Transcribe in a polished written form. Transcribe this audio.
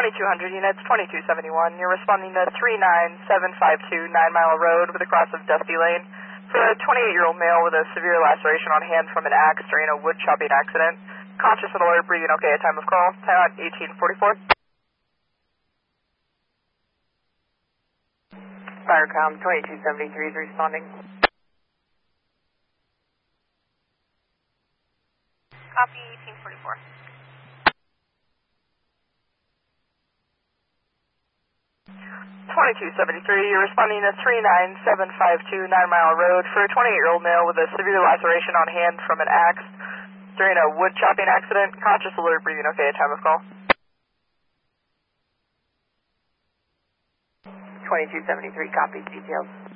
2200 units, 2271. You're responding to 39752 9 Mile Road with a cross of Dusty Lane for a 28-year-old male with a severe laceration on hand from an axe during a wood chopping accident. Conscious and alert, breathing okay at time of call. Time out 1844. Firecom 2273 is responding. Copy 1844. 2273, you're responding to 39752 9 Mile Road for a 28-year-old male with a severe laceration on hand from an axe during a wood chopping accident. Conscious, alert, breathing okay at time of call. 2273 copies, details.